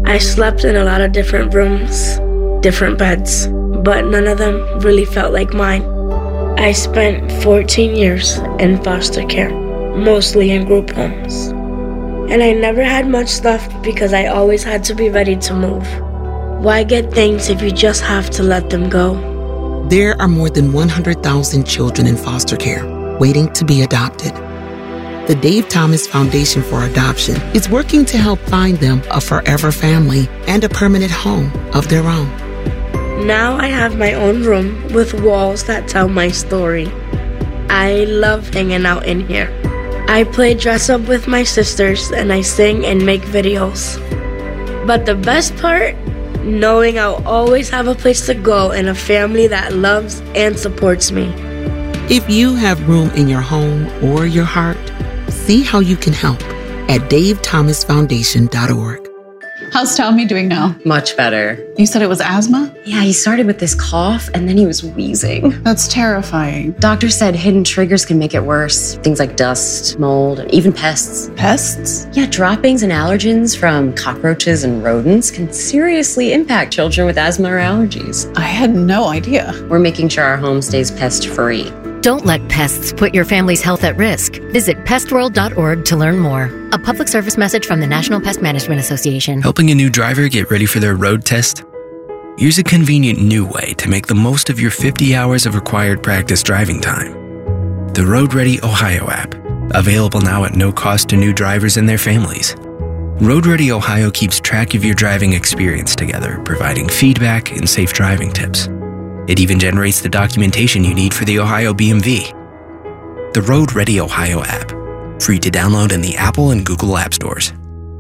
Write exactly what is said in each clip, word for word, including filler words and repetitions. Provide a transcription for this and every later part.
I slept in a lot of different rooms, different beds, but none of them really felt like mine. I spent fourteen years in foster care, mostly in group homes. And I never had much left because I always had to be ready to move. Why get things if you just have to let them go? There are more than one hundred thousand children in foster care waiting to be adopted. The Dave Thomas Foundation for Adoption is working to help find them a forever family and a permanent home of their own. Now I have my own room with walls that tell my story. I love hanging out in here. I play dress up with my sisters and I sing and make videos. But the best part? Knowing I'll always have a place to go and a family that loves and supports me. If you have room in your home or your heart, see how you can help at dave thomas foundation dot org. How's Tommy doing now? Much better. You said it was asthma? Yeah, he started with this cough and then he was wheezing. That's terrifying. Doctor said hidden triggers can make it worse. Things like dust, mold, and even pests. Pests? Yeah, droppings and allergens from cockroaches and rodents can seriously impact children with asthma or allergies. I had no idea. We're making sure our home stays pest-free. Don't let pests put your family's health at risk. Visit pest world dot org to learn more. A public service message from the National Pest Management Association. Helping a new driver get ready for their road test? Here's a convenient new way to make the most of your fifty hours of required practice driving time. The Road Ready Ohio app, available now at no cost to new drivers and their families. Road Ready Ohio keeps track of your driving experience together, providing feedback and safe driving tips. It even generates the documentation you need for the Ohio B M V. The Road Ready Ohio app, free to download in the Apple and Google App Stores.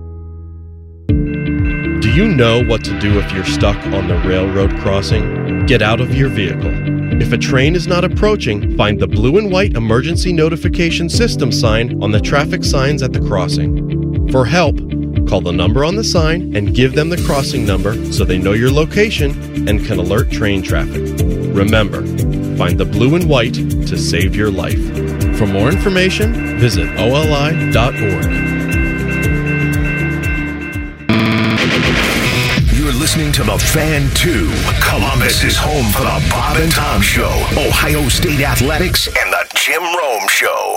Do you know what to do if you're stuck on the railroad crossing? Get out of your vehicle. If a train is not approaching, find the blue and white emergency notification system sign on the traffic signs at the crossing. For help, call the number on the sign and give them the crossing number so they know your location and can alert train traffic. Remember, find the blue and white to save your life. For more information, visit O L I dot org. You're listening to The Fan two. Columbus is home for the Bob and Tom Show, Ohio State Athletics, and the Jim Rome Show.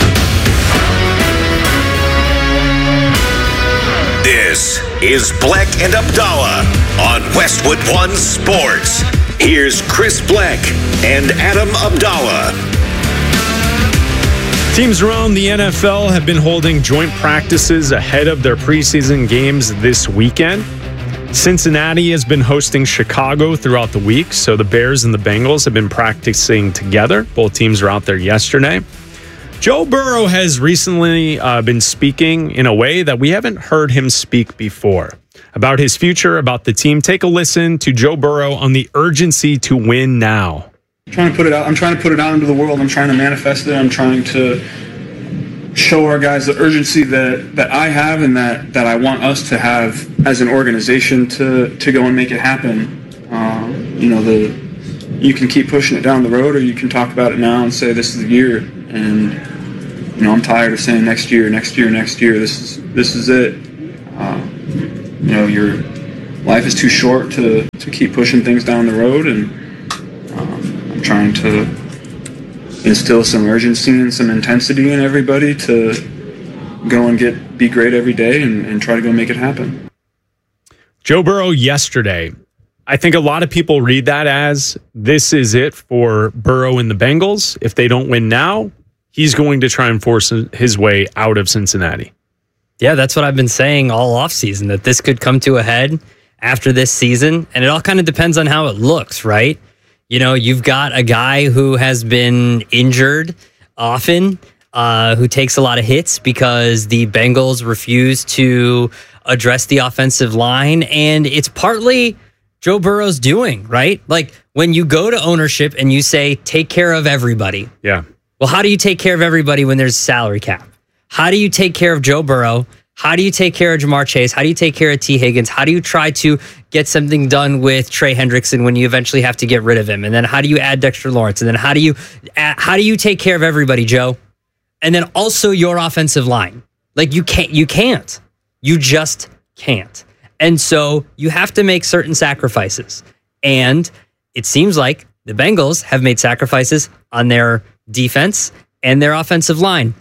This is Bleck and Abdallah on Westwood One Sports. Here's Chris Bleck and Adam Abdallah. Teams around the N F L have been holding joint practices ahead of their preseason games this weekend. Cincinnati has been hosting Chicago throughout the week, so the Bears and the Bengals have been practicing together. Both teams were out there yesterday. Joe Burrow has recently uh, been speaking in a way that we haven't heard him speak before about his future, about the team. Take a listen to Joe Burrow on the urgency to win now. I'm trying to put it out. I'm trying to put it out into the world. I'm trying to manifest it. I'm trying to show our guys the urgency that, that I have and that, that I want us to have as an organization to, to go and make it happen. Uh, you know, the you can keep pushing it down the road, or you can talk about it now and say this is the year. And you know, I'm tired of saying next year, next year, next year. This is this is it. Uh, you know, your life is too short to, to keep pushing things down the road, and um, I'm trying to instill some urgency and some intensity in everybody to go and get be great every day and, and try to go make it happen. Joe Burrow yesterday. I think a lot of people read that as this is it for Burrow and the Bengals. If they don't win now, he's going to try and force his way out of Cincinnati. Yeah, that's what I've been saying all offseason, that this could come to a head after this season. And it all kind of depends on how it looks, right? You know, you've got a guy who has been injured often, uh, who takes a lot of hits because the Bengals refuse to address the offensive line. And it's partly Joe Burrow's doing, right? Like when you go to ownership and you say, take care of everybody. Yeah. Well, how do you take care of everybody when there's a salary cap? How do you take care of Joe Burrow? How do you take care of Jamar Chase? How do you take care of T. Higgins? How do you try to get something done with Trey Hendrickson when you eventually have to get rid of him? And then how do you add Dexter Lawrence? And then how do you how do you take care of everybody, Joe? And then also your offensive line. Like you can't, you can't. You just can't. And so you have to make certain sacrifices. And it seems like the Bengals have made sacrifices on their defense and their offensive line.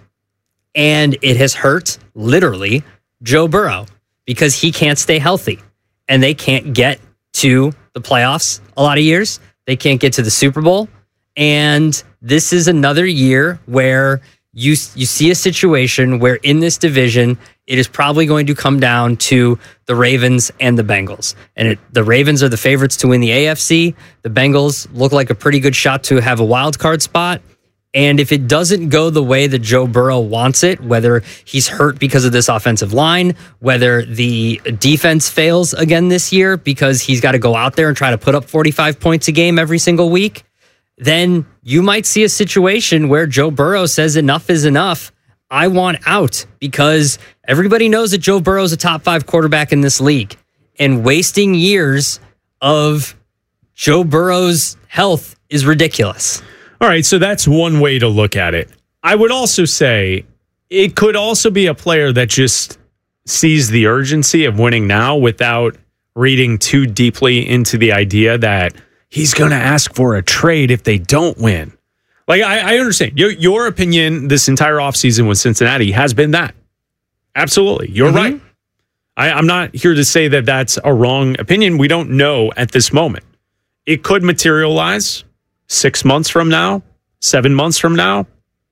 And it has hurt, literally, Joe Burrow because he can't stay healthy. And they can't get to the playoffs a lot of years. They can't get to the Super Bowl. And this is another year where you you see a situation where in this division, it is probably going to come down to the Ravens and the Bengals. And it, the Ravens are the favorites to win the A F C. The Bengals look like a pretty good shot to have a wild card spot. And if it doesn't go the way that Joe Burrow wants it, whether he's hurt because of this offensive line, whether the defense fails again this year because he's got to go out there and try to put up forty-five points a game every single week, then you might see a situation where Joe Burrow says enough is enough. I want out, because everybody knows that Joe Burrow is a top five quarterback in this league, and wasting years of Joe Burrow's health is ridiculous. All right, so that's one way to look at it. I would also say it could also be a player that just sees the urgency of winning now without reading too deeply into the idea that he's going to ask for a trade if they don't win. Like, I, I understand. Your, your opinion this entire offseason with Cincinnati has been that. Absolutely. You're mm-hmm. right. I, I'm not here to say that that's a wrong opinion. We don't know at this moment. It could materialize six months from now, seven months from now.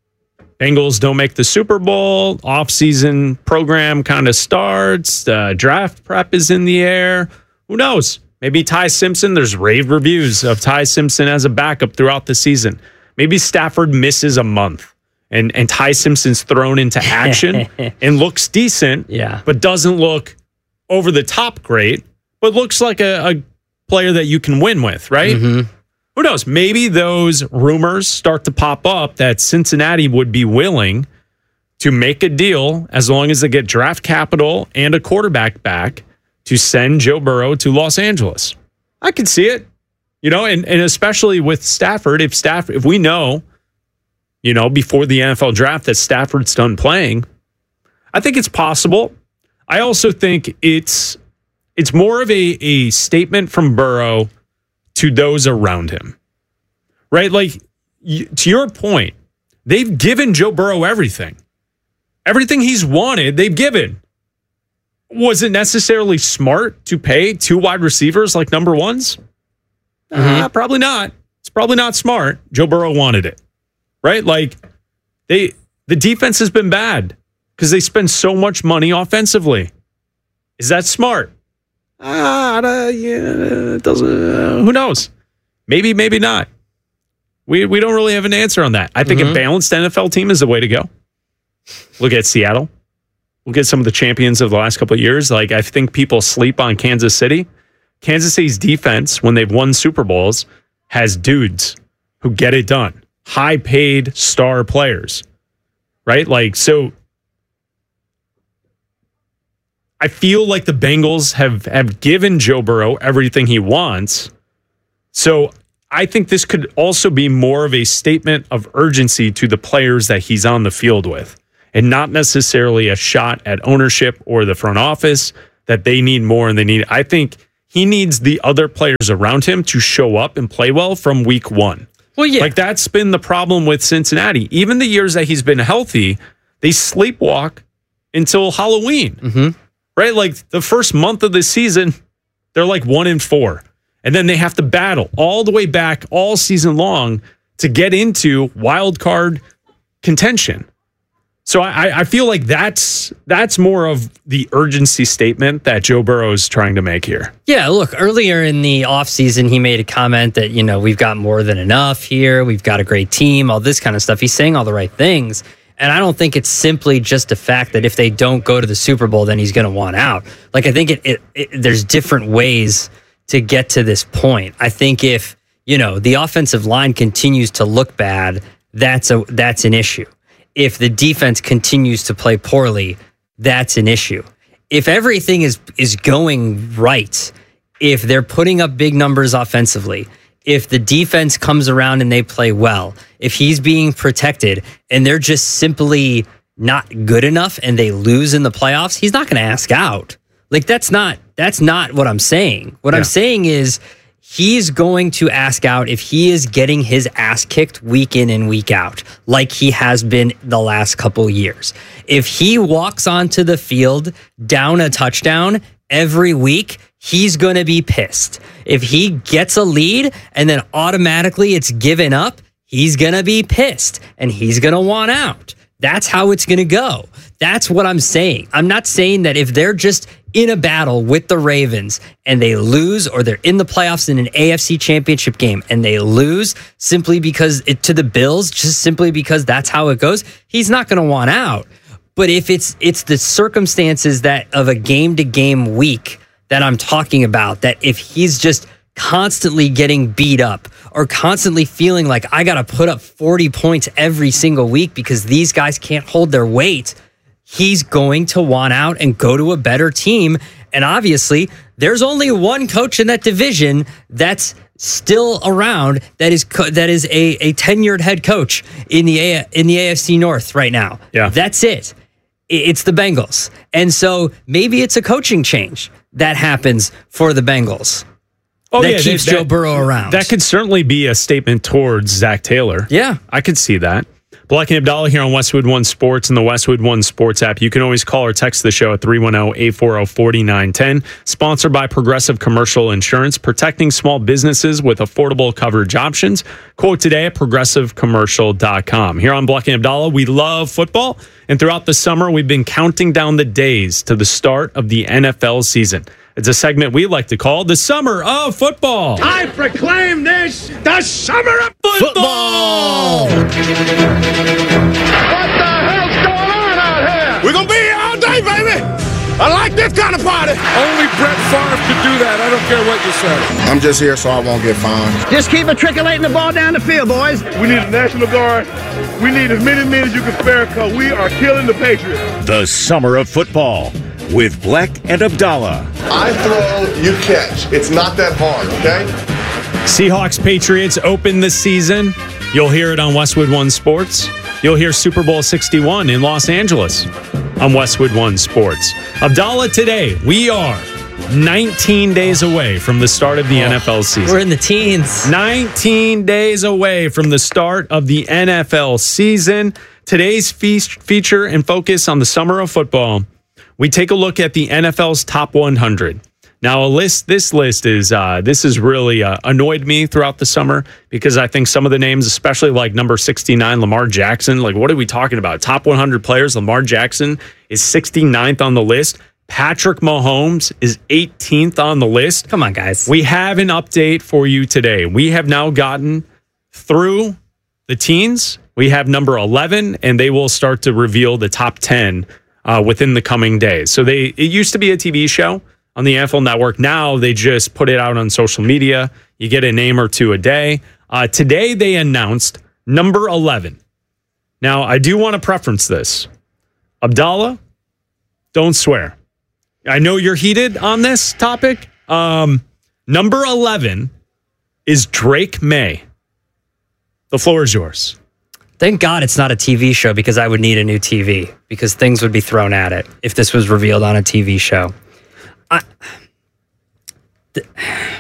Bengals don't make the Super Bowl. Offseason program kind of starts. The draft prep is in the air. Who knows? Maybe Ty Simpson. There's rave reviews of Ty Simpson as a backup throughout the season. Maybe Stafford misses a month and, and Ty Simpson's thrown into action and looks decent, yeah, but doesn't look over the top great, but looks like a, a player that you can win with, right? Mm-hmm. Who knows? Maybe those rumors start to pop up that Cincinnati would be willing to make a deal as long as they get draft capital and a quarterback back to send Joe Burrow to Los Angeles. I could see it, you know, and, and especially with Stafford, if Stafford, if we know, you know, before the N F L draft that Stafford's done playing, I think it's possible. I also think it's it's more of a, a statement from Burrow to those around him, right? Like, y- to your point, they've given Joe Burrow everything. Everything he's wanted, they've given. Was it necessarily smart to pay two wide receivers like number ones? Mm-hmm. Uh, probably not. It's probably not smart. Joe Burrow wanted it, right? Like, they the defense has been bad because they spend so much money offensively. Is that smart? Ah, uh, yeah, it doesn't. Uh, who knows? Maybe, maybe not. We we don't really have an answer on that. I think mm-hmm. a balanced N F L team is the way to go. Look at Seattle. Look at some of the champions of the last couple of years. Like, I think people sleep on Kansas City. Kansas City's defense, when they've won Super Bowls, has dudes who get it done. High-paid star players, right? Like, so I feel like the Bengals have, have given Joe Burrow everything he wants. So I think this could also be more of a statement of urgency to the players that he's on the field with, and not necessarily a shot at ownership or the front office that they need more and they need. I think he needs the other players around him to show up and play well from week one. Well, yeah. Like, that's been the problem with Cincinnati. Even the years that he's been healthy, they sleepwalk until Halloween. Mm-hmm. Right? Like, the first month of the season, they're like one and four. And then they have to battle all the way back all season long to get into wild card contention. So I, I feel like that's that's more of the urgency statement that Joe Burrow is trying to make here. Yeah, look, earlier in the offseason, he made a comment that, you know, we've got more than enough here. We've got a great team, all this kind of stuff. He's saying all the right things. And I don't think it's simply just a fact that if they don't go to the Super Bowl, then he's going to want out. Like, I think it, it, it there's different ways to get to this point. I think if, you know, the offensive line continues to look bad, that's a that's an issue. If the defense continues to play poorly, that's an issue. If everything is is going right, if they're putting up big numbers offensively, if the defense comes around and they play well, if he's being protected and they're just simply not good enough and they lose in the playoffs, he's not going to ask out. Like, that's not That's not what I'm saying. What Yeah. I'm saying is he's going to ask out if he is getting his ass kicked week in and week out, like he has been the last couple years. If he walks onto the field down a touchdown every week, he's going to be pissed. If he gets a lead and then automatically it's given up, he's going to be pissed and he's going to want out. That's how it's going to go. That's what I'm saying. I'm not saying that if they're just in a battle with the Ravens and they lose, or they're in the playoffs in an A F C championship game and they lose simply because it to the Bills, just simply because that's how it goes, he's not going to want out. But if it's it's the circumstances that of a game to game week that I'm talking about, that if he's just constantly getting beat up or constantly feeling like I got to put up forty points every single week because these guys can't hold their weight, he's going to want out and go to a better team. And obviously, there's only one coach in that division that's still around that is co- that is a, a tenured head coach in the a- in the A F C North right now. Yeah. That's it. It's the Bengals. And so maybe it's a coaching change that happens for the Bengals. Oh, that yeah, keeps that, Joe Burrow around. That could certainly be a statement towards Zach Taylor. Yeah. I could see that. Black and Abdallah here on Westwood One Sports and the Westwood One Sports app. You can always call or text the show at three one zero, eight four zero, four nine one zero. Sponsored by Progressive Commercial Insurance, protecting small businesses with affordable coverage options. Quote today at progressive commercial dot com. Here on Black and Abdallah, we love football. And throughout the summer, we've been counting down the days to the start of the N F L season. It's a segment we like to call the Summer of Football. I proclaim this the Summer of Football! What the hell's going on out here? We're going to be here all day, baby. I like this kind of party. Only Brett Favre could do that. I don't care what you say. I'm just here so I won't get fined. Just keep matriculating the ball down the field, boys. We need a National Guard. We need as many men as you can spare because we are killing the Patriots. The Summer of Football with Black and Abdallah. I throw, you catch. It's not that hard, okay? Seahawks Patriots open the season. You'll hear it on Westwood One Sports. You'll hear Super Bowl sixty-one in Los Angeles on Westwood One Sports. Abdallah, today we are nineteen days away from the start of the oh, N F L season. We're in the teens. nineteen days away from the start of the N F L season. Today's feast, feature and focus on the Summer of Football. We take a look at the N F L's top one hundred. Now, a list. This list is uh, this has really uh, annoyed me throughout the summer because I think some of the names, especially like number sixty-nine, Lamar Jackson. Like, what are we talking about? Top one hundred players. Lamar Jackson is sixty-ninth on the list. Patrick Mahomes is eighteenth on the list. Come on, guys. We have an update for you today. We have now gotten through the teens. We have number eleven, and they will start to reveal the top ten uh, within the coming days. So they it used to be a T V show on the N F L Network. Now they just put it out on social media. You get a name or two a day. Uh, today they announced number eleven. Now, I do want to preference this. Abdallah, don't swear. I know you're heated on this topic. Um, number eleven is Drake May. The floor is yours. Thank God it's not a T V show because I would need a new T V because things would be thrown at it if this was revealed on a T V show. I, th-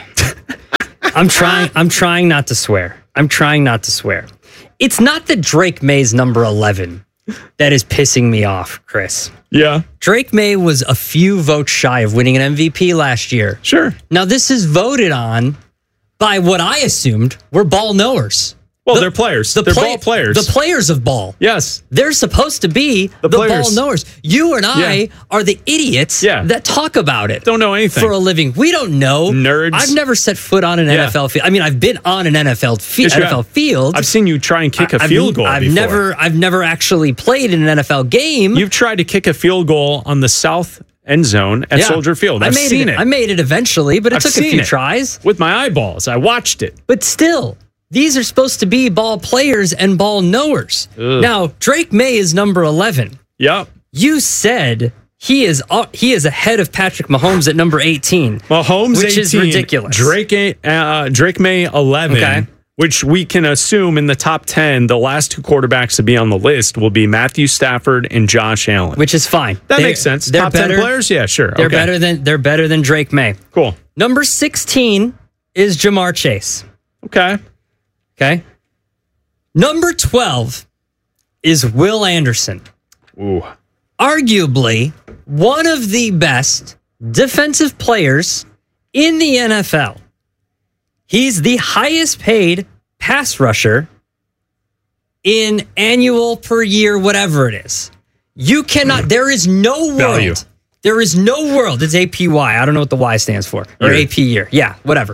I'm trying. I'm trying not to swear. I'm trying not to swear. It's not that Drake May's number eleven that is pissing me off, Chris. Yeah. Drake May was a few votes shy of winning an M V P last year. Sure. Now this is voted on by what I assumed were ball knowers. Well, the, they're players. The they're play, ball players. The players of ball. Yes. They're supposed to be the, the ball knowers. You and I yeah. are the idiots yeah. that talk about it. Don't know anything. For a living. We don't know. Nerds. I've never set foot on an yeah. N F L field. I mean, I've been on an N F L, fi- N F L field. I've seen you try and kick a I've, field goal I've before. never I've never actually played in an N F L game. You've tried to kick a field goal on the south end zone at yeah. Soldier Field. I've I made seen it, it. I made it eventually, but it I've took a few it. tries. With my eyeballs. I watched it. But still, these are supposed to be ball players and ball knowers. Ugh. Now, Drake May is number eleven. Yep. You said he is uh, he is ahead of Patrick Mahomes at number eighteen. Mahomes which eighteen, is ridiculous. Drake uh, Drake May eleven. Okay. which we can assume in the top ten, the last two quarterbacks to be on the list will be Matthew Stafford and Josh Allen. Which is fine. That They're- makes sense. they're Top better- ten players? Yeah, sure. They're okay. better than they're better than Drake May. Cool. Number sixteen is Jamar Chase. Okay. Okay. Number twelve is Will Anderson. Ooh. Arguably one of the best defensive players in the N F L. He's the highest paid pass rusher in annual per year, whatever it is. You cannot, there is no world. Value. There is no world. It's A P Y. I don't know what the Y stands for. Or Year. A P year. Yeah, whatever.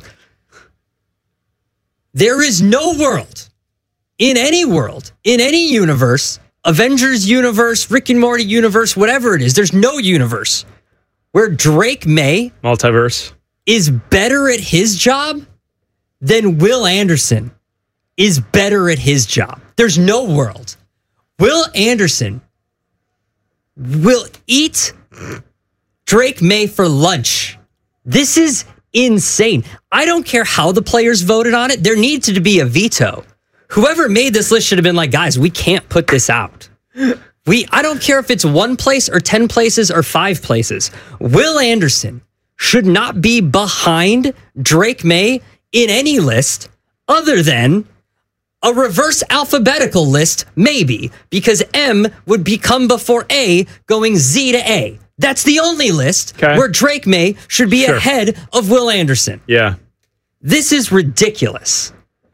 There is no world, in any world, in any universe, Avengers universe, Rick and Morty universe, whatever it is, there's no universe where Drake May Multiverse. is better at his job than Will Anderson is better at his job. There's no world. Will Anderson will eat Drake May for lunch. This is insane. I don't care how the players voted on it. There needs to be a veto. Whoever made this list should have been like, guys, we can't put this out. We I don't care if it's one place or ten places or five places. Will Anderson should not be behind Drake May in any list other than a reverse alphabetical list, maybe, because M would become before A, going Z to A. That's the only list Okay. where Drake May should be Sure. ahead of Will Anderson. Yeah. This is ridiculous.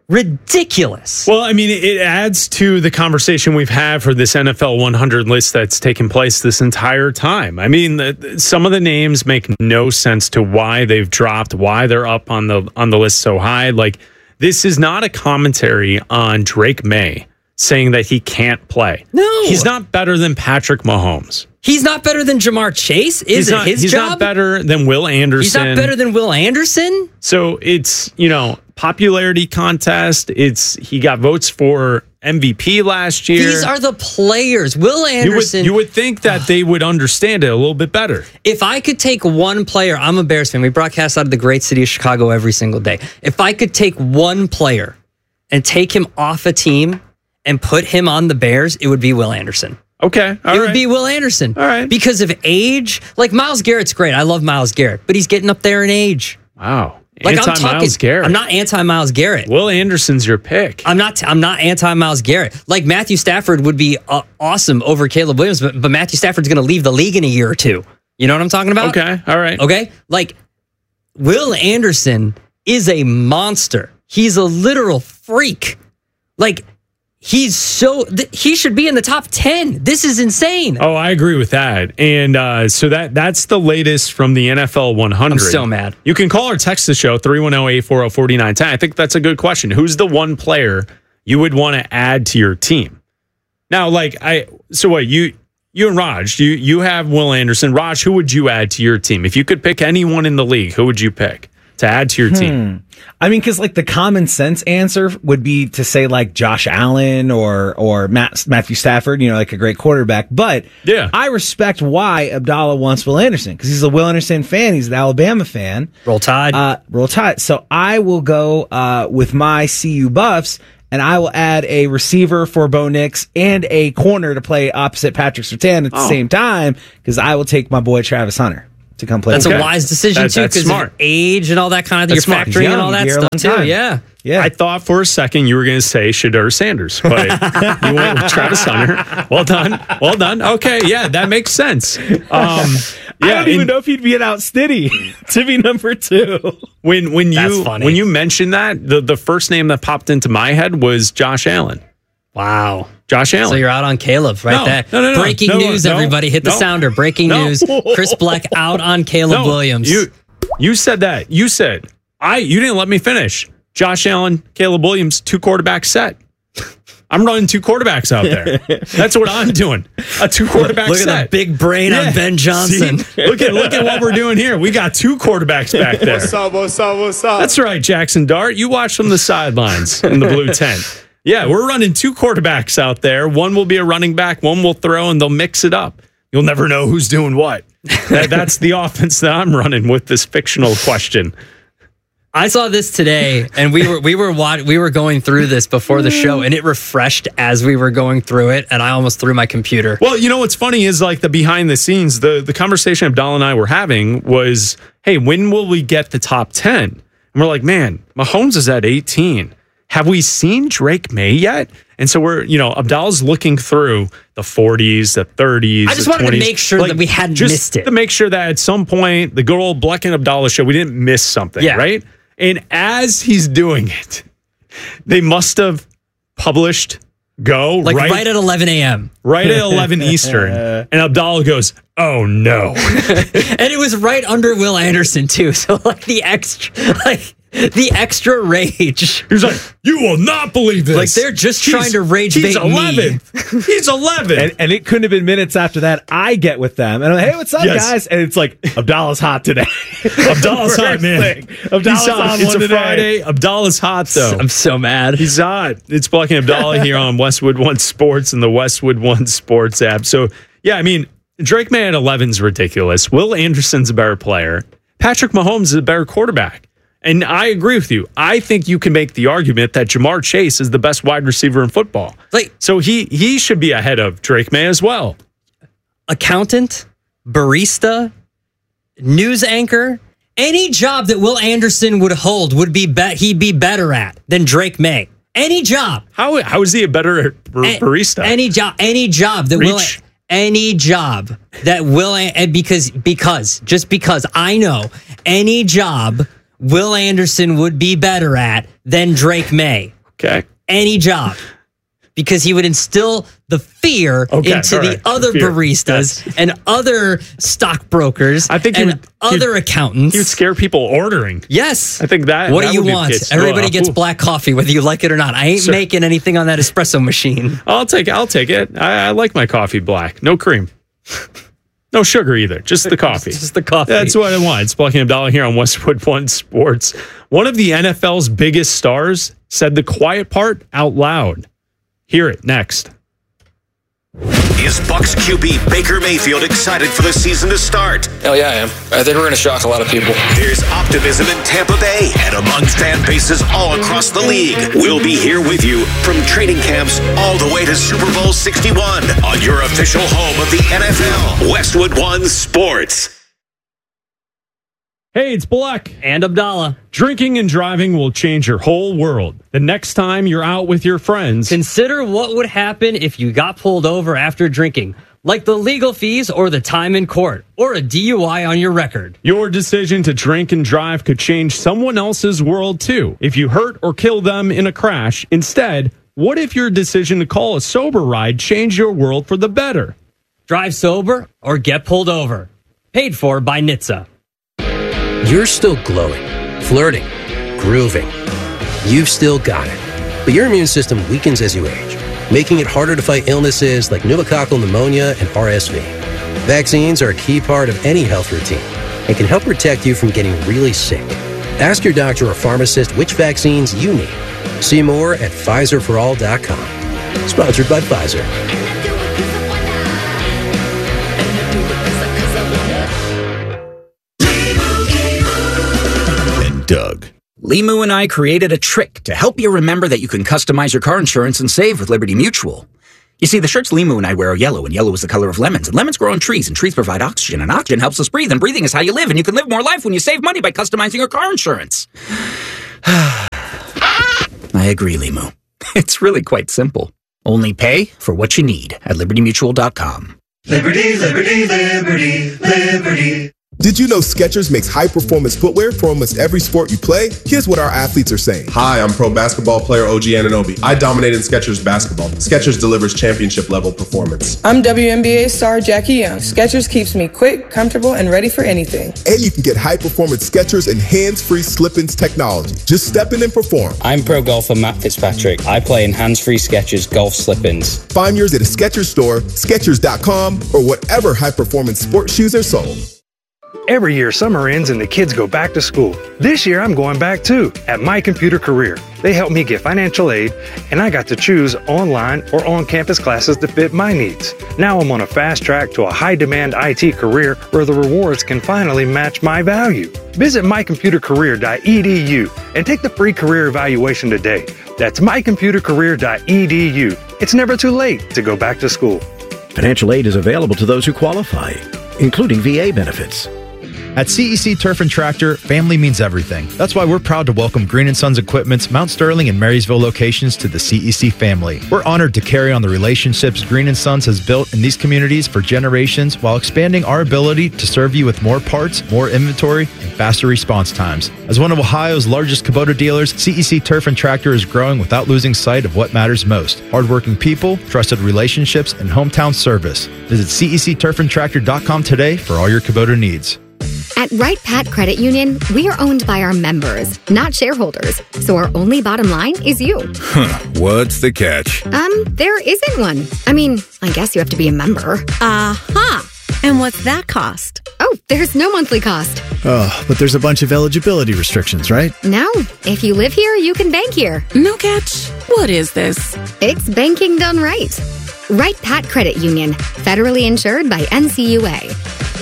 Ridiculous. Well, I mean, it adds to the conversation we've had for this N F L one hundred list that's taken place this entire time. I mean, the, some of the names make no sense to why they've dropped, why they're up on the on the list so high. Like, this is not a commentary on Drake May saying that he can't play. No. He's not better than Patrick Mahomes. He's not better than Jamar Chase. Is he's it not, his he's job? not better than Will Anderson. He's not better than Will Anderson? So it's, you know, popularity contest. It's he got votes for M V P last year. These are the players. Will You would, Anderson. you would think that they would understand it a little bit better. If I could take one player, I'm a Bears fan. We broadcast out of the great city of Chicago every single day. If I could take one player and take him off a team and put him on the Bears, it would be Will Anderson. Okay. all it would right. be Will Anderson. All right. Because of age. Like Myles Garrett's great. I love Myles Garrett, but he's getting up there in age. Wow. Like I'm Anti-Myles talking, Garrett. I'm not anti Myles Garrett. Will Anderson's your pick. I'm not. I'm not anti Myles Garrett. Like Matthew Stafford would be uh, awesome over Caleb Williams, but, but Matthew Stafford's going to leave the league in a year or two. You know what I'm talking about? Okay. All right. Okay. Like Will Anderson is a monster. He's a literal freak. Like he's so. Th- he should be in the top ten. This is insane. Oh, I agree with that. And uh, so that that's the latest from the N F L one hundred. I'm so mad. You can call or text the show, three one zero, eight four zero, four nine one zero. I think that's a good question. Who's the one player you would want to add to your team? Now, like, I, so what, you you and Raj, you, you have Will Anderson. Raj, who would you add to your team? If you could pick anyone in the league, who would you pick to add to your team? Hmm. I mean, because like the common sense answer would be to say like Josh Allen or or Matt, Matthew Stafford, you know, like a great quarterback. But yeah, I respect why Abdallah wants Will Anderson because he's a Will Anderson fan. He's an Alabama fan. Roll Tide. Uh, roll Tide. So I will go uh, with my C U Buffs. And I will add a receiver for Bo Nix and a corner to play opposite Patrick Surtain at the Oh. same time because I will take my boy Travis Hunter to come play. That's with a me. wise decision That- too, that's because smart. age and all that kind of thing. That's You're smart. He's factoring in young. all that He's here a stuff long too. time. Yeah. Yeah. I thought for a second you were going to say Shedeur Sanders, but you went with Travis Hunter. Well done. Well done. Okay. Yeah, that makes sense. Um, yeah, I don't even and know if he'd be an outstitty to be number two. when when That's you funny. when you mentioned that, the, the first name that popped into my head was Josh Allen. Wow. Josh Allen. So you're out on Caleb right No, there. no, no, no, Breaking no, news, no, everybody. Hit the no, sounder. Breaking no. news. Chris Black out on Caleb No, Williams. You you said that. You said I. You didn't let me finish. Josh Allen, Caleb Williams, two quarterback set. I'm running two quarterbacks out there. That's what I'm doing. A two quarterback Look set. at that big brain Yeah. on Ben Johnson. See? Look at look at what we're doing here. We got two quarterbacks back there. What's up, what's up, what's up? That's right, Jackson Dart. You watch from the sidelines in the blue tent. Yeah, we're running two quarterbacks out there. One will be a running back, one will throw, and they'll mix it up. You'll never know who's doing what. That, that's the offense that I'm running with this fictional question. I saw this today, and we were we were wa- we were going through this before the show, and it refreshed as we were going through it, and I almost threw my computer. Well, you know what's funny is like the behind the scenes, the, the conversation Abdallah and I were having was, hey, when will we get the top ten? And we're like, man, Mahomes is at eighteen. Have we seen Drake May yet? And so we're, you know, Abdallah's looking through the forties, the thirties, I just the wanted twenties. to make sure like, that we hadn't just missed it. To make sure that at some point, the good old Bleck and Abdallah show, we didn't miss something, Yeah. right? And as he's doing it, they must have published Go Like right, right at eleven a.m. right at eleven Eastern. And Abdallah goes, oh no. And it was right under Will Anderson too. So like the extra, like the extra rage. He was like, you will not believe this. Like they're just He's- trying to rage he's bait me. eleven. He's eleven. And, and it couldn't have been minutes after that. I get with them and I'm like, hey, what's up, Yes. guys? And it's like, Abdallah's hot today. Abdallah's hot, First man. thing. Abdallah's He's hot. on It's one a today. Friday. Abdallah's hot, though. I'm so mad. He's hot. It's Bleck and Abdallah here on Westwood One Sports and the Westwood One Sports app. So, yeah, I mean, Drake May at eleven is ridiculous. Will Anderson's a better player. Patrick Mahomes is a better quarterback. And I agree with you. I think you can make the argument that Jamar Chase is the best wide receiver in football. Like, so he he should be ahead of Drake May as well. Accountant, barista, news anchor, any job that Will Anderson would hold would be bet he'd be better at than Drake May. Any job. How how is he a better bar- A- barista? Any job. Any job that Reach. will. Any job that will and because because just because I know any job Will Anderson would be better at than Drake May. Okay. Any job. Because he would instill the fear Okay, into all the right. other Fear. baristas Yes. and other stockbrokers I think he and would- other he'd- accountants. He would scare people ordering. Yes. I think that. What that do you would want? get- Everybody uh, gets ooh. black coffee, whether you like it or not. I ain't Sir. making anything on that espresso machine. I'll take. I'll take it. I, I like my coffee black, no cream, no sugar either. Just the coffee. Just the coffee. That's what I want. It's Bleck and Abdallah here on Westwood One Sports. One of the N F L's biggest stars said the quiet part out loud. Hear it next. Is Bucks Q B Baker Mayfield excited for the season to start? Hell yeah, I am. I think we're going to shock a lot of people. There's optimism in Tampa Bay and among fan bases all across the league. We'll be here with you from training camps all the way to Super Bowl sixty-one on your official home of the N F L, Westwood One Sports. Hey, it's Bleck and Abdallah. Drinking and driving will change your whole world. The next time you're out with your friends, Consider what would happen if you got pulled over after drinking, like the legal fees or the time in court, or a D U I on your record. your decision to drink and drive could change someone else's world too. If you hurt or kill them in a crash, instead, what if your decision to call a sober ride changed your world for the better? Drive sober or get pulled over. Paid for by N H T S A. You're still glowing, flirting, grooving. You've still got it. But your immune system weakens as you age, making it harder to fight illnesses like pneumococcal pneumonia and R S V. Vaccines are a key part of any health routine and can help protect you from getting really sick. Ask your doctor or pharmacist which vaccines you need. See more at Pfizer for all dot com. Sponsored by Pfizer. And Doug. Limu and I created a trick to help you remember that you can customize your car insurance and save with Liberty Mutual. You see, the shirts Limu and I wear are yellow, and yellow is the color of lemons, and lemons grow on trees, and trees provide oxygen, and oxygen helps us breathe, and breathing is how you live, and you can live more life when you save money by customizing your car insurance. I agree, Limu. It's really quite simple. Only pay for what you need at liberty mutual dot com. Liberty, liberty, liberty, liberty. Did you know Skechers makes high-performance footwear for almost every sport you play? Here's what our athletes are saying. Hi, I'm pro basketball player O G Anunoby. I dominate in Skechers basketball. Skechers delivers championship-level performance. I'm W N B A star Jackie Young. Skechers keeps me quick, comfortable, and ready for anything. And you can get high-performance Skechers and hands-free slip-ins technology. Just step in and perform. I'm pro golfer Matt Fitzpatrick. I play in hands-free Skechers golf slip-ins. Find yours at a Skechers store, Skechers dot com, or whatever high-performance sports shoes are sold. Every year, summer ends and the kids go back to school. This year, I'm going back too, at My Computer Career. They helped me get financial aid, and I got to choose online or on-campus classes to fit my needs. Now I'm on a fast track to a high-demand I T career where the rewards can finally match my value. Visit my computer career dot e d u and take the free career evaluation today. That's my computer career dot e d u. It's never too late to go back to school. Financial aid is available to those who qualify, including V A benefits. At C E C Turf and Tractor, family means everything. That's why we're proud to welcome Green and Sons Equipment's Mount Sterling and Marysville locations to the C E C family. We're honored to carry on the relationships Green and Sons has built in these communities for generations while expanding our ability to serve you with more parts, more inventory, and faster response times. As one of Ohio's largest Kubota dealers, C E C Turf and Tractor is growing without losing sight of what matters most: hardworking people, trusted relationships, and hometown service. Visit C E C turf and tractor dot com today for all your Kubota needs. At Wright Pat Credit Union, we are owned by our members, not shareholders. So our only bottom line is you. Huh, what's the catch? Um, there isn't one. I mean, I guess you have to be a member. Uh-huh. And what's that cost? Oh, there's no monthly cost. Oh, but there's a bunch of eligibility restrictions, right? No. If you live here, you can bank here. No catch. What is this? It's banking done right. Wright Pat Credit Union, federally insured by N C U A.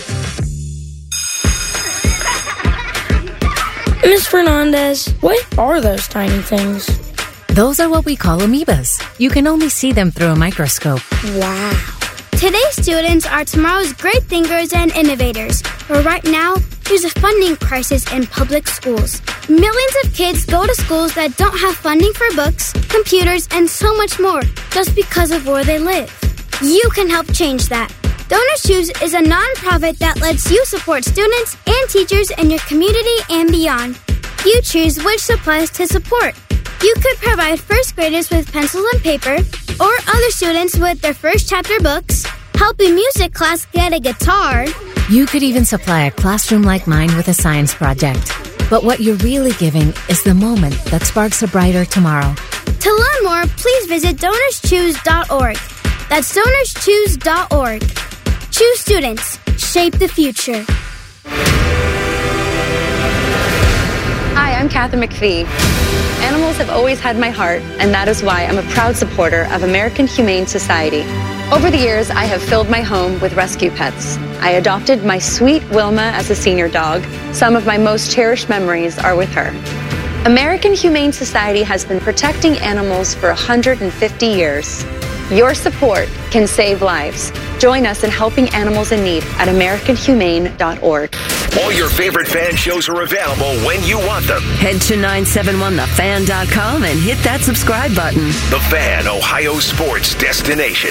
Miz Fernandez, what are those tiny things? Those are what we call amoebas. You can only see them through a microscope. Wow. Today's students are tomorrow's great thinkers and innovators. But right now, there's a funding crisis in public schools. Millions of kids go to schools that don't have funding for books, computers, and so much more just because of where they live. You can help change that. Donors Choose is a nonprofit that lets you support students and teachers in your community and beyond. You choose which supplies to support. You could provide first graders with pencils and paper, or other students with their first chapter books, help a music class get a guitar. You could even supply a classroom like mine with a science project. But what you're really giving is the moment that sparks a brighter tomorrow. To learn more, please visit donors choose dot org. That's donors choose dot org. Choose students. Shape the future. Hi, I'm Kathy McPhee. Animals have always had my heart, and that is why I'm a proud supporter of American Humane Society. Over the years, I have filled my home with rescue pets. I adopted my sweet Wilma as a senior dog. Some of my most cherished memories are with her. American Humane Society has been protecting animals for one hundred fifty years. Your support can save lives. Join us in helping animals in need at american humane dot org. All your favorite fan shows are available when you want them. Head to nine seven one the fan dot com and hit that subscribe button. The Fan, Ohio sports destination.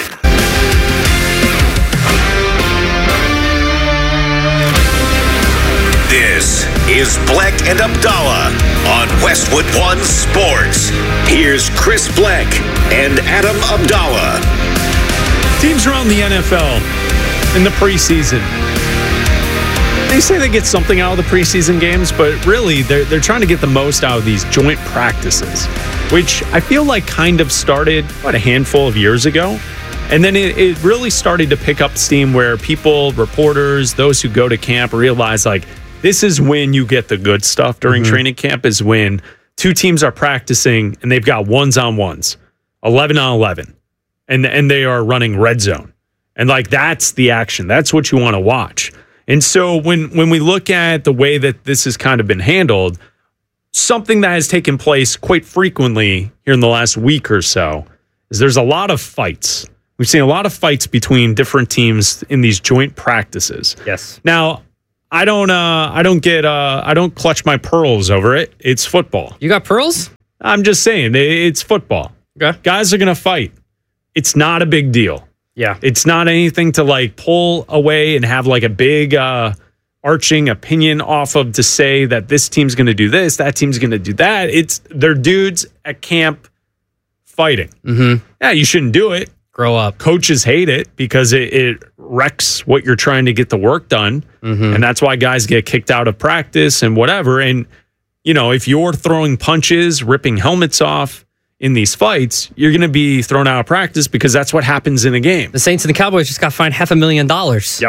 This is Bleck and Abdallah on Westwood One Sports. Here's Chris Bleck and Adam Abdallah. Teams around the N F L in the preseason, they say they get something out of the preseason games, but really they're, they're trying to get the most out of these joint practices, which I feel like kind of started about a handful of years ago. And then it, it really started to pick up steam where people, reporters, those who go to camp realize like, this is when you get the good stuff during mm-hmm. training camp, is when two teams are practicing and they've got ones on ones, eleven on eleven, and, and they are running red zone. And like, that's the action. That's what you want to watch. And so when, when we look at the way that this has kind of been handled, something that has taken place quite frequently here in the last week or so is there's a lot of fights. We've seen a lot of fights between different teams in these joint practices. Yes. Now, I don't uh I don't get uh I don't clutch my pearls over it. It's football. You got pearls? I'm just saying, it's football. Okay. Guys are going to fight. It's not a big deal. Yeah. It's not anything to like pull away and have like a big uh arching opinion off of to say that this team's going to do this, that team's going to do that. It's they're dudes at camp fighting. Mhm. Yeah, you shouldn't do it. Grow up. Coaches hate it because it, it wrecks what you're trying to get the work done. Mm-hmm. And that's why guys get kicked out of practice and whatever. And, you know, if you're throwing punches, ripping helmets off in these fights, you're going to be thrown out of practice because that's what happens in a game. The Saints and the Cowboys just got fined half a million dollars. Yep.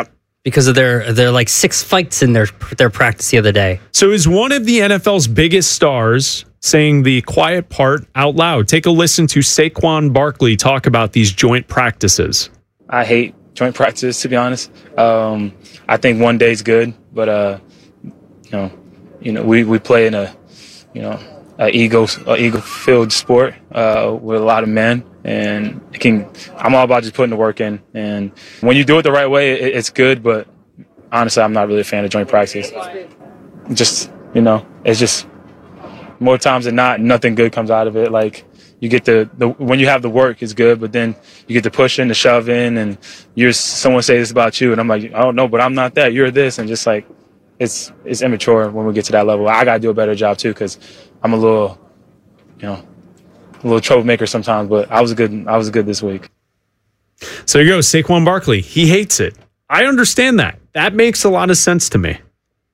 because of their their like six fights in their their practice the other day. So is one of the N F L's biggest stars saying the quiet part out loud. Take a listen to Saquon Barkley talk about these joint practices. I hate joint practices, to be honest. Um, I think one day's good, but uh, you know, you know, we, we play in a, you know, a ego a ego-filled sport uh, with a lot of men, and it can. I'm all about just putting the work in, and when you do it the right way, it, it's good. But honestly, I'm not really a fan of joint practice. Just you know, it's just. More times than not, nothing good comes out of it. Like you get the, the when you have the work, it's good, but then you get the push in, the shove in, and you're someone say this about you, and I'm like, oh no, but I'm not that. You're this, and just like it's it's immature when we get to that level. I gotta do a better job too, because I'm a little, you know, a little troublemaker sometimes. But I was good. I was good this week. So you go, Saquon Barkley. He hates it. I understand that. That makes a lot of sense to me.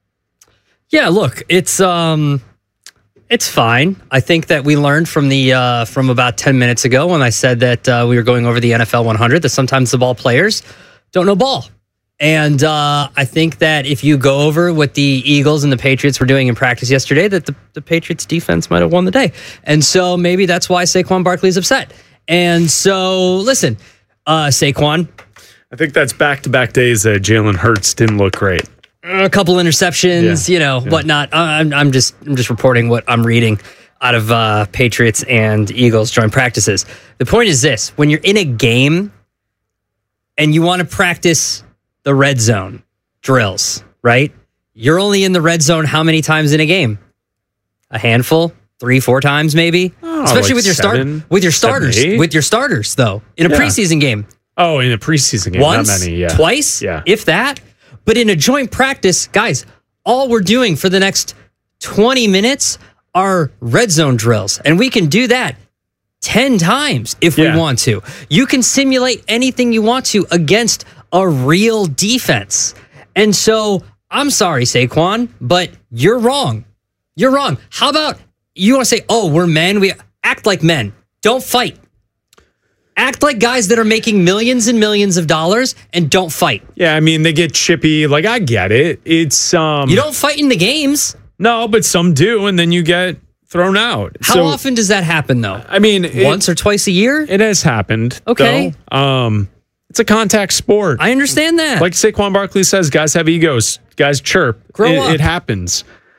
Yeah, look, it's um. It's fine. I think that we learned from the uh, from about ten minutes ago when I said that uh, we were going over the N F L one hundred that sometimes the ball players don't know ball. And uh, I think that if you go over what the Eagles and the Patriots were doing in practice yesterday, that the, the Patriots defense might have won the day. And so maybe that's why Saquon Barkley is upset. And so, listen, uh, Saquon. I think that's back-to-back days that Jalen Hurts didn't look great. A couple interceptions, yeah, you know, yeah. whatnot. I'm, I'm just, I'm just reporting what I'm reading out of uh, Patriots and Eagles joint practices. The point is this: when you're in a game and you want to practice the red zone drills, right? You're only in the red zone how many times in a game? A handful, three, four times, maybe. Oh, Especially like with your seven, start, with your starters, seven, with your starters, though, in a Yeah. preseason game. Oh, in a preseason game, Once, not many. Yeah, twice, Yeah, if that. But in a joint practice, guys, all we're doing for the next twenty minutes are red zone drills. And we can do that ten times if Yeah. we want to. You can simulate anything you want to against a real defense. And so I'm sorry, Saquon, but you're wrong. You're wrong. How about you want to say, oh, we're men? We act like men. Don't fight. Act like guys that are making millions and millions of dollars and don't fight. Yeah, I mean, they get chippy. Like, I get it. It's um. You don't fight in the games. No, but some do, and then you get thrown out. How So, often does that happen, though? I mean, it- once or twice a year? It has happened. Okay. though. Um, it's a contact sport. I understand that. Like Saquon Barkley says, guys have egos. Guys chirp. Grow it, up. It happens.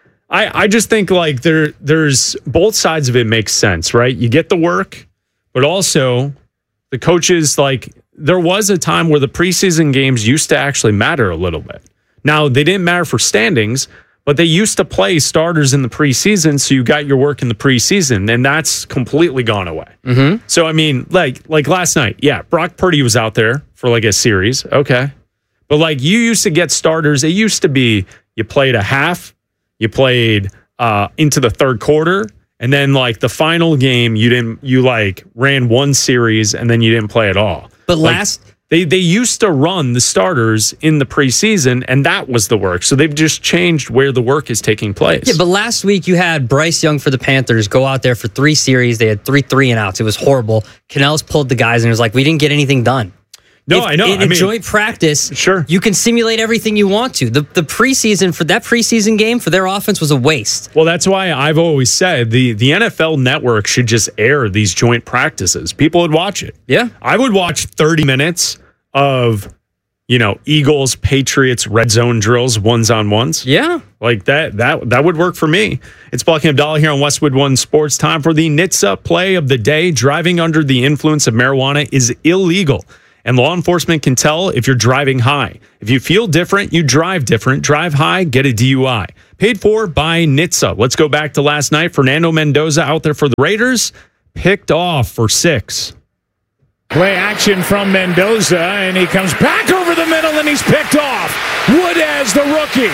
I, I just think like there there's both sides of it makes sense, right? You get the work, but also the coaches, like there was a time where the preseason games used to actually matter a little bit. Now they didn't matter for standings, but they used to play starters in the preseason, so you got your work in the preseason, and that's completely gone away. Mm-hmm. So I mean, like like last night, yeah, Brock Purdy was out there for like a series, okay, but like you used to get starters. It used to be you played a half, you played uh, into the third quarter, and then like the final game, you didn't you like ran one series and then you didn't play at all. But Like, last. They they used to run the starters in the preseason, and that was the work. So they've just changed where the work is taking place. Yeah, but last week you had Bryce Young for the Panthers go out there for three series. They had three three and outs. It was horrible. Canales pulled the guys and it was like, we didn't get anything done. No, If- I know. In I a mean, joint practice, sure, you can simulate everything you want to. The the preseason for that preseason game for their offense was a waste. Well, that's why I've always said the, the N F L network should just air these joint practices. People would watch it. Yeah. I would watch thirty minutes of, you know, Eagles, Patriots, red zone drills, ones on ones. Yeah. Like that, that, that would work for me. It's Blocking Abdallah here on Westwood One Sports. Time for the N H T S A play of the day. Driving under the influence of marijuana is illegal, and law enforcement can tell if you're driving high. If you feel different, you drive different. Drive high, get a D U I. Paid for by N H T S A. Let's go back to last night. Fernando Mendoza out there for the Raiders, picked off for six. Play action from Mendoza, and he comes back over the middle, and he's picked off. Woodaz, the rookie.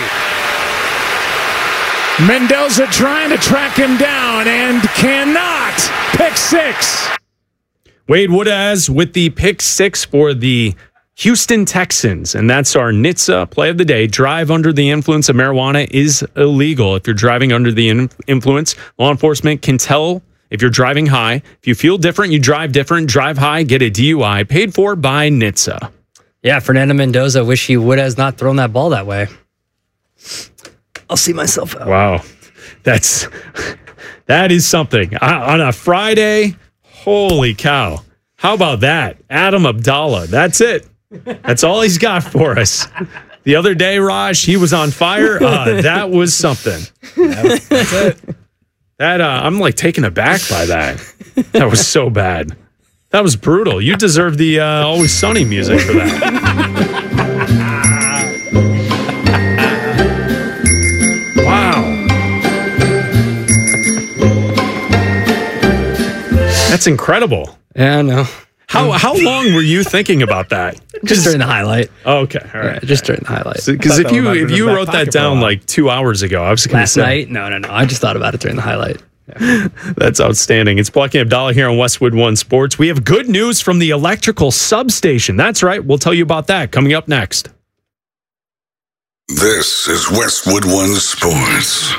Mendoza trying to track him down and cannot. Pick six. Wade Woodaz with the pick six for the Houston Texans. And that's our N H T S A play of the day. Drive under the influence of marijuana is illegal. If you're driving under the in- influence, law enforcement can tell if you're driving high. If you feel different, you drive different. Drive high, get a D U I. Paid for by N H T S A. Yeah, Fernando Mendoza, wish he would have not thrown that ball that way. I'll see myself out. Wow. That's that is something. I, on a Friday, holy cow. How about that? Adam Abdallah. That's it. That's all he's got for us. The other day, Raj, he was on fire. Uh, that was something. That's, that's it. That uh, I'm like taken aback by that. That was so bad. That was brutal. You deserve the uh, Always Sunny music for that. Wow. That's incredible. Yeah, I know. How how long were you thinking about that? Just during the highlight. Oh, okay, all right. Yeah, just during the highlight. Because if you if you wrote that down like two hours ago, I was going to Last say night? No, no, no. I just thought about it during the highlight. Yeah. That's outstanding. It's Plucky Abdallah here on Westwood One Sports. We have good news from the electrical substation. That's right. We'll tell you about that coming up next. This is Westwood One Sports.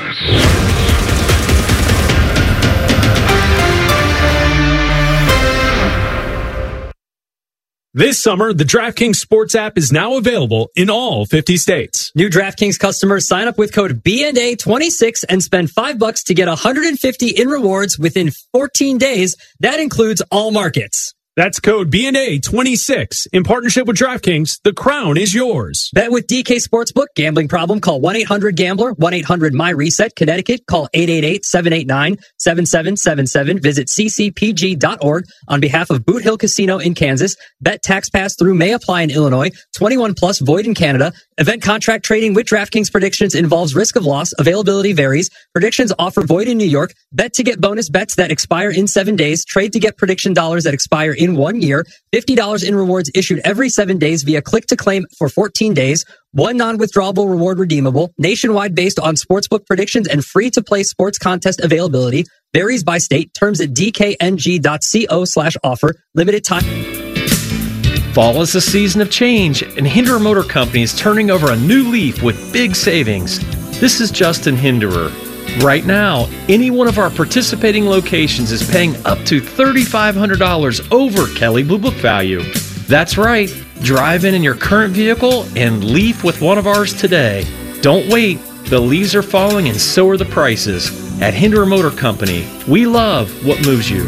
This summer, the DraftKings Sports app is now available in all fifty states. New DraftKings customers sign up with code B N A twenty-six and spend five bucks to get one hundred fifty in rewards within fourteen days. That includes all markets. That's code B N A twenty-six. In partnership with DraftKings, the crown is yours. Bet with D K Sportsbook. Gambling problem? Call one eight hundred gambler, one eight hundred my reset. Connecticut, call eight eight eight, seven eight nine, seven seven seven seven. Visit c c p g dot org on behalf of Boot Hill Casino in Kansas. Bet tax pass through may apply in Illinois. twenty-one plus void in Canada. Event contract trading with DraftKings predictions involves risk of loss. Availability varies. Predictions offer void in New York. Bet to get bonus bets that expire in seven days. Trade to get prediction dollars that expire in one year. fifty dollars in rewards issued every seven days via click to claim for fourteen days. One non-withdrawable reward redeemable. Nationwide based on sportsbook predictions and free-to-play sports contest availability. Varies by state. Terms at d k n g dot co slash offer. Limited time. Fall is a season of change, and Hinderer Motor Company is turning over a new leaf with big savings. This is Justin Hinderer. Right now, any one of our participating locations is paying up to three thousand five hundred dollars over Kelley Blue Book value. That's right. Drive in in your current vehicle and leaf with one of ours today. Don't wait. The leaves are falling and so are the prices. At Hinderer Motor Company, we love what moves you.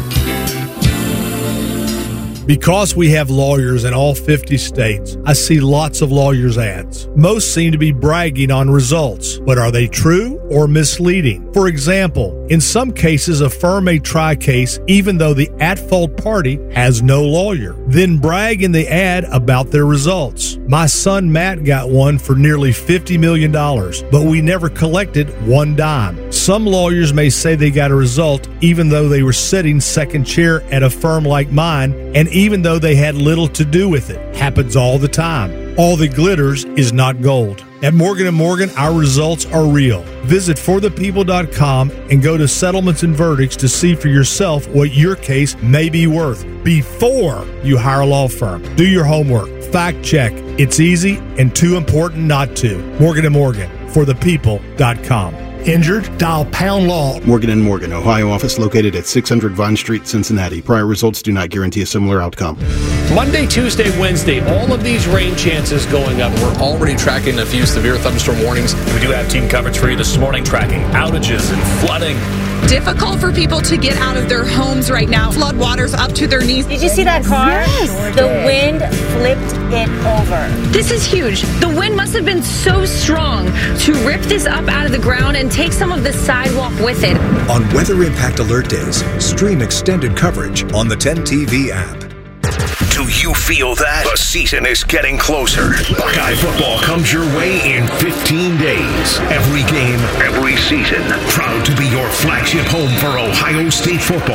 Because we have lawyers in all fifty states, I see lots of lawyers' ads. Most seem to be bragging on results, but are they true or misleading? For example, in some cases, a firm may try a case even though the at-fault party has no lawyer, then brag in the ad about their results. My son Matt got one for nearly fifty million dollars, but we never collected one dime. Some lawyers may say they got a result even though they were sitting second chair at a firm like mine, and even though they had little to do with it. Happens all the time. All that glitters is not gold. At Morgan and Morgan, our results are real. Visit for the people dot com and go to settlements and verdicts to see for yourself what your case may be worth before you hire a law firm. Do your homework. Fact check. It's easy and too important not to. Morgan and Morgan, for the people dot com. Injured? Dial pound law. Morgan and Morgan, Ohio office located at six hundred Vine Street, Cincinnati. Prior results do not guarantee a similar outcome. Monday, Tuesday, Wednesday, all of these rain chances going up. We're already tracking a few severe thunderstorm warnings. We do have team coverage for you this morning, tracking outages and flooding. Difficult for people to get out of their homes right now. Flood waters up to their knees. Did you see that car? Yes. The wind flipped it over. This is huge. The wind must have been so strong to rip this up out of the ground and take some of the sidewalk with it. On Weather Impact Alert Days, stream extended coverage on the ten T V app. Do you feel that? The season is getting closer. Buckeye football comes your way in fifteen days. Every game, every season. Proud to be your flagship home for Ohio State football.